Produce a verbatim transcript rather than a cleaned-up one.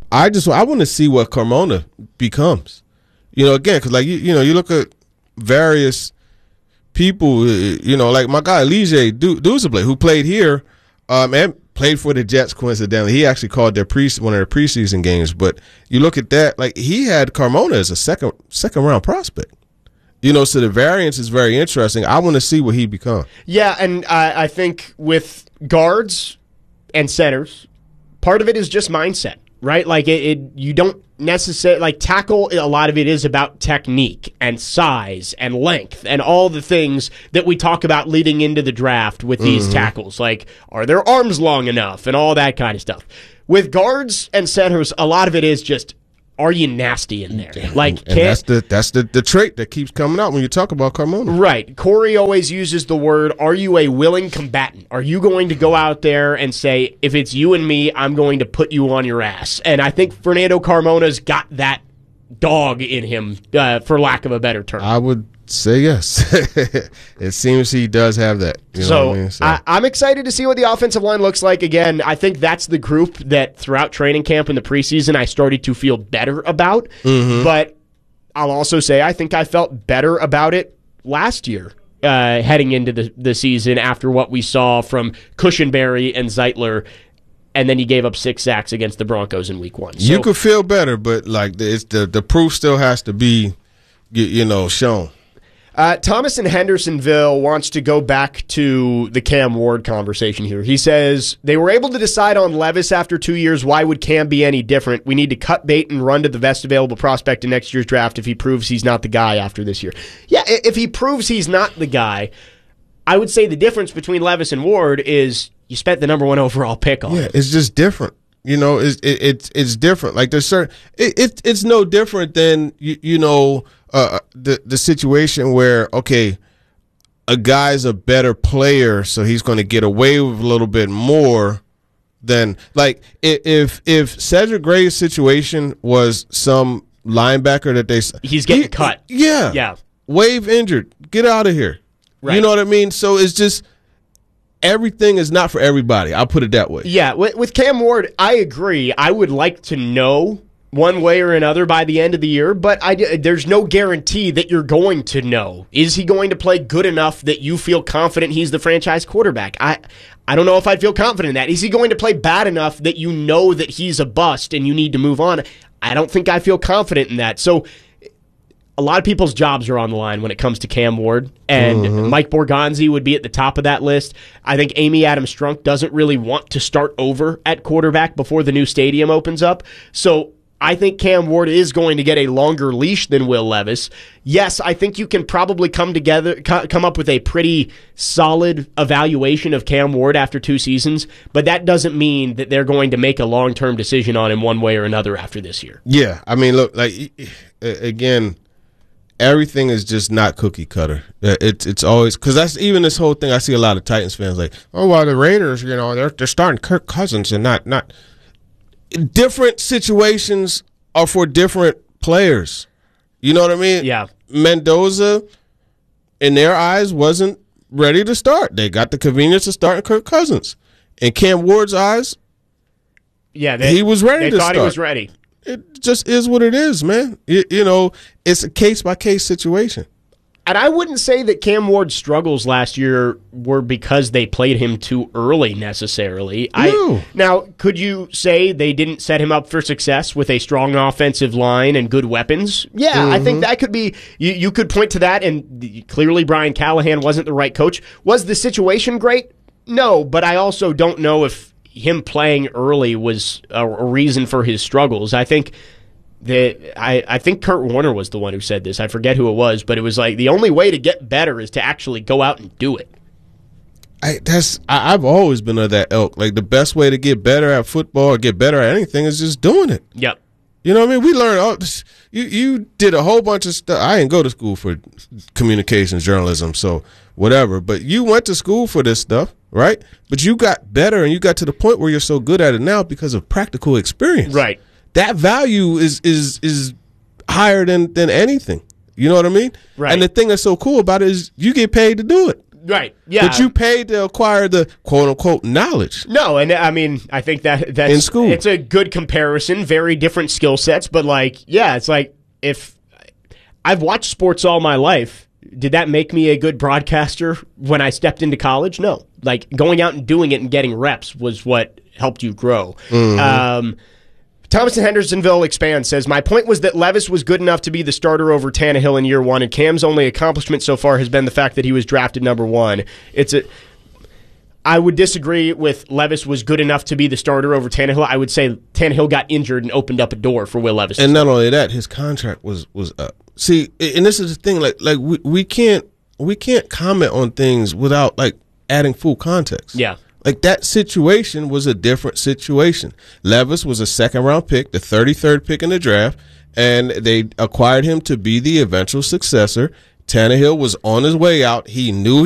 I just I want to see what Carmona becomes. You know, again, because like you, you know, you look at various people. You know, like my guy Elijah Duzable, who played here, um, and played for the Jets. Coincidentally, he actually called their pre one of their preseason games. But you look at that, like he had Carmona as a second second round prospect. You know, so the variance is very interesting. I want to see what he becomes. Yeah, and I, I think with guards and centers, part of it is just mindset, right? Like it, it you don't necessarily like tackle. A lot of it is about technique and size and length and all the things that we talk about leading into the draft with these mm-hmm. tackles. Like, are their arms long enough and all that kind of stuff. With guards and centers, a lot of it is just, are you nasty in there? Like, and that's the that's the, the trait that keeps coming out when you talk about Carmona. Right. Corey always uses the word, are you a willing combatant? Are you going to go out there and say, if it's you and me, I'm going to put you on your ass? And I think Fernando Carmona's got that dog in him, uh, for lack of a better term. I would say yes. It seems he does have that. You know so, what I mean? so I, I'm excited to see what the offensive line looks like. Again, I think that's the group that throughout training camp in the preseason I started to feel better about. Mm-hmm. But I'll also say I think I felt better about it last year, uh, heading into the, the season after what we saw from Cushenberry and Zeitler. And then he gave up six sacks against the Broncos in week one. So, you could feel better, but like the, it's the, the proof still has to be, you, you know, shown. Uh, Thomas in Hendersonville wants to go back to the Cam Ward conversation here. He says, they were able to decide on Levis after two years. Why would Cam be any different? We need to cut bait and run to the best available prospect in next year's draft if he proves he's not the guy after this year. Yeah, if he proves he's not the guy, I would say the difference between Levis and Ward is you spent the number one overall pick on Yeah, him. it's just different. You know, it's it, it's it's different. Like there's certain, it, it it's no different than you, you know uh, the the situation where okay, a guy's a better player, so he's going to get away with a little bit more than like if if Cedric Gray's situation was some linebacker that they he's getting he, cut. Yeah, yeah, wave injured, get out of here. Right. You know what I mean? So it's just. Everything is not for everybody. I'll put it that way. Yeah, with, with Cam Ward, I agree. I would like to know one way or another by the end of the year, but I, there's no guarantee that you're going to know. Is he going to play good enough that you feel confident he's the franchise quarterback? I I don't know if I'd feel confident in that. Is he going to play bad enough that you know that he's a bust and you need to move on? I don't think I feel confident in that. So a lot of people's jobs are on the line when it comes to Cam Ward, and mm-hmm. Mike Borgonzi would be at the top of that list. I think Amy Adams-Strunk doesn't really want to start over at quarterback before the new stadium opens up. So I think Cam Ward is going to get a longer leash than Will Levis. Yes, I think you can probably come together, come up with a pretty solid evaluation of Cam Ward after two seasons, but that doesn't mean that they're going to make a long-term decision on him one way or another after this year. Yeah, I mean, look, like again. Everything is just not cookie cutter. It's it's always because that's even this whole thing. I see a lot of Titans fans like, oh well, the Raiders, you know, they're they're starting Kirk Cousins and not not. Different situations are for different players. You know what I mean? Yeah. Mendoza, in their eyes, wasn't ready to start. They got the convenience of starting Kirk Cousins. In Cam Ward's eyes, yeah, they, he was ready they to thought start. he was ready. It just is what it is, man. It, you know, it's a case-by-case situation. And I wouldn't say that Cam Ward's struggles last year were because they played him too early necessarily. No. I, now, could you say they didn't set him up for success with a strong offensive line and good weapons? Yeah, mm-hmm. I think that could be, you, you could point to that, and clearly Brian Callahan wasn't the right coach. Was the situation great? No, but I also don't know if him playing early was a, a reason for his struggles. I think that I, I think Kurt Warner was the one who said this. I forget who it was, but it was like the only way to get better is to actually go out and do it. I that's I, I've always been of that ilk. Like the best way to get better at football or get better at anything is just doing it. Yep. You know what I mean? We learned all this. You you did a whole bunch of stuff. I didn't go to school for communications journalism, so whatever. But you went to school for this stuff, right? But you got better and you got to the point where you're so good at it now because of practical experience. Right. That value is is is higher than than anything. You know what I mean? Right. And the thing that's so cool about it is you get paid to do it. Right. Yeah. But you paid to acquire the quote unquote knowledge. No, and I mean, I think that that's in school. It's a good comparison. Very different skill sets, but like, yeah, it's like if I've watched sports all my life. Did that make me a good broadcaster when I stepped into college? No. Like going out and doing it and getting reps was what helped you grow. Mm-hmm. Um, Thomas in Hendersonville expands, says, my point was that Levis was good enough to be the starter over Tannehill in year one, and Cam's only accomplishment so far has been the fact that he was drafted number one. It's a, I would disagree with Levis was good enough to be the starter over Tannehill. I would say Tannehill got injured and opened up a door for Will Levis. And not only that, his contract was was up. See, and this is the thing, like like we, we can't we can't comment on things without like adding full context. Yeah. Like that situation was a different situation. Levis was a second round pick, the thirty-third pick in the draft, and they acquired him to be the eventual successor. Tannehill was on his way out. He knew